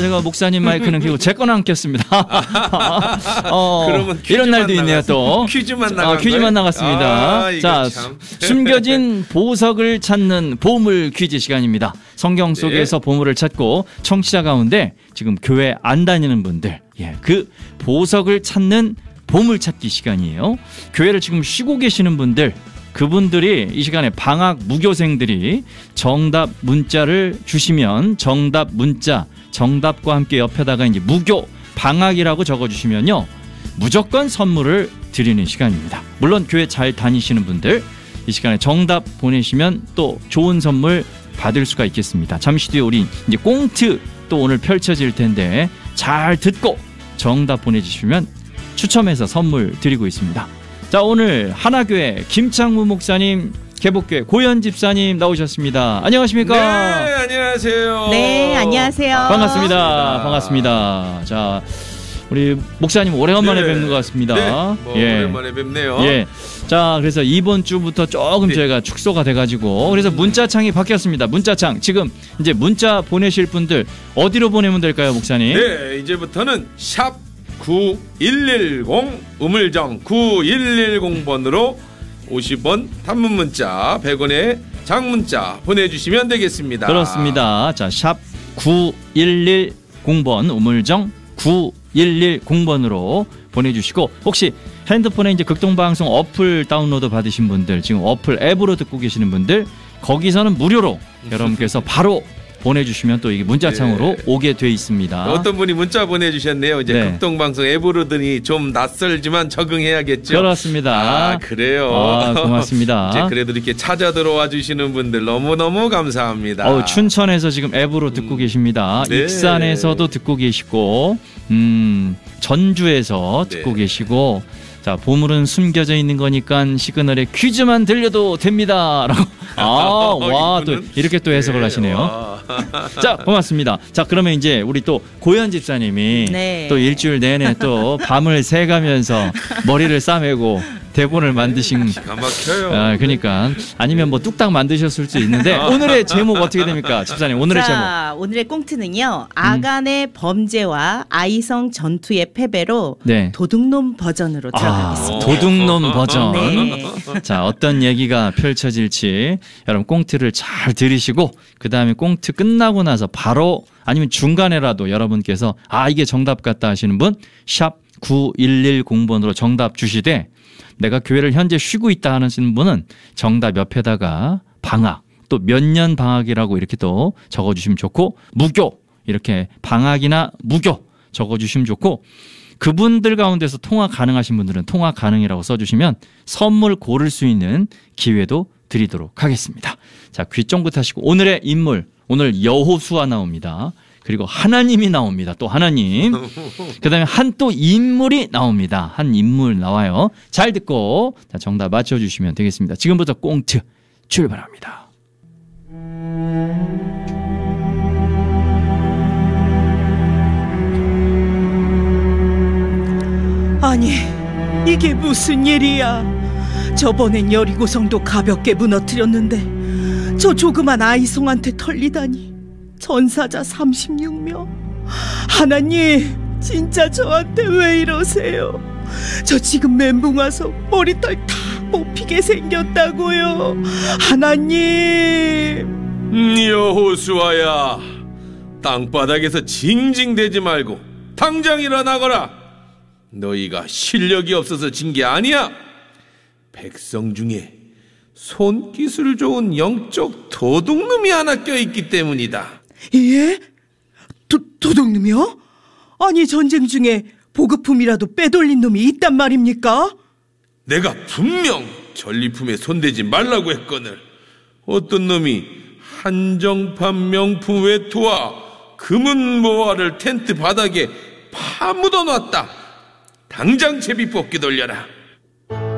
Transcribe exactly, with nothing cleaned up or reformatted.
제가 목사님 마이크는 켜고 제 거는 안 켰습니다. 어, 그러면 이런 날도 있네요 나갔... 또. 퀴즈만 나간 어, 퀴즈만 나갔습니다. 아, 자, 숨겨진 보석을 찾는 보물 퀴즈 시간입니다. 성경 속에서 네. 보물을 찾고 청취자 가운데 지금 교회 안 다니는 분들, 예, 그 보석을 찾는 보물 찾기 시간이에요. 교회를 지금 쉬고 계시는 분들, 그분들이 이 시간에 방학 무교생들이 정답 문자를 주시면 정답 문자, 정답과 함께 옆에다가 이제 무교 방학이라고 적어주시면요 무조건 선물을 드리는 시간입니다. 물론 교회 잘 다니시는 분들 이 시간에 정답 보내시면 또 좋은 선물 받을 수가 있겠습니다. 잠시 뒤에 우리 이제 꽁트 또 오늘 펼쳐질 텐데 잘 듣고 정답 보내주시면 추첨해서 선물 드리고 있습니다. 자, 오늘 하나교회 김창무 목사님, 개복교회 고현 집사님 나오셨습니다. 안녕하십니까? 네, 안녕하세요. 네, 안녕하세요. 반갑습니다. 반갑습니다. 자, 우리 목사님 오래간만에 네. 뵙는 것 같습니다. 네, 뭐 예. 오랜만에 뵙네요. 예. 자, 그래서 이번 주부터 조금 네. 저희가 축소가 돼가지고 그래서 문자창이 바뀌었습니다. 문자창 지금 이제 문자 보내실 분들 어디로 보내면 될까요, 목사님? 네, 이제부터는 샵 구일일공 우물정 구일일공 번으로 오십 원 단문 문자 백 원의 장문자 보내주시면 되겠습니다. 그렇습니다. 자, 샵 구일일공 번 우물정 구일일공 번으로 보내주시고 혹시 핸드폰에 이제 극동방송 어플 다운로드 받으신 분들 지금 어플 앱으로 듣고 계시는 분들 거기서는 무료로 여러분께서 바로 보내주시면 또 이게 문자창으로 네. 오게 돼 있습니다. 어떤 분이 문자 보내주셨네요. 이제 네. 극동방송 앱으로 드니 좀 낯설지만 적응해야겠죠. 그렇습니다. 아, 그래요. 아, 고맙습니다. 이제 그래도 이렇게 찾아 들어와 주시는 분들 너무너무 감사합니다. 어, 춘천에서 지금 앱으로 듣고 음. 계십니다. 네. 익산에서도 듣고 계시고 음, 전주에서 듣고 네. 계시고 자, 보물은 숨겨져 있는 거니까 시그널에 퀴즈만 들려도 됩니다. 라고. 아, 와, 또 이렇게 또 해석을 네, 하시네요. 자, 고맙습니다. 자, 그러면 이제 우리 또 고현 집사님이 네. 또 일주일 내내 또 밤을 새가면서 머리를 싸매고 대본을 만드신 기가 막혀요. 아, 그러니까 아니면 뭐 뚝딱 만드셨을 수 있는데 오늘의 제목 어떻게 됩니까, 집사님? 오늘의 자, 제목. 오늘의 꽁트는요. 아간의 음. 범죄와 아이성 전투의 패배로 네. 도둑놈 버전으로 들어가겠습니다. 아, 도둑놈 버전. 네. 자, 어떤 얘기가 펼쳐질지 여러분 꽁트를 잘 들으시고 그 다음에 꽁트 끝나고 나서 바로 아니면 중간에라도 여러분께서 아, 이게 정답 같다 하시는 분 샵 구일일공 번으로 정답 주시되 내가 교회를 현재 쉬고 있다 하시는 분은 정답 옆에다가 방학 또 몇 년 방학이라고 이렇게 또 적어주시면 좋고 무교 이렇게 방학이나 무교 적어주시면 좋고 그분들 가운데서 통화 가능하신 분들은 통화 가능이라고 써주시면 선물 고를 수 있는 기회도 드리도록 하겠습니다. 자, 귀 쫑긋 하시고 오늘의 인물 오늘 여호수아 나옵니다. 그리고 하나님이 나옵니다. 또 하나님. 그 다음에 한 또 인물이 나옵니다. 한 인물 나와요. 잘 듣고 정답 맞춰주시면 되겠습니다. 지금부터 꽁트 출발합니다. 아니, 이게 무슨 일이야. 저번엔 여리고성도 가볍게 무너뜨렸는데 저 조그만 아이송한테 털리다니. 전사자 삼십육 명. 하나님, 진짜 저한테 왜 이러세요? 저 지금 멘붕 와서 머리털 다 뽑히게 생겼다고요. 하나님. 음, 여호수아야, 땅바닥에서 징징대지 말고 당장 일어나거라. 너희가 실력이 없어서 진 게 아니야. 백성 중에 손기술 좋은 영적 도둑놈이 하나 껴있기 때문이다. 예? 도, 도둑놈이요? 아니, 전쟁 중에 보급품이라도 빼돌린 놈이 있단 말입니까? 내가 분명 전리품에 손대지 말라고 했거늘 어떤 놈이 한정판 명품 외투와 금은 모화를 텐트 바닥에 파묻어 놨다. 당장 제비 뽑기 돌려라.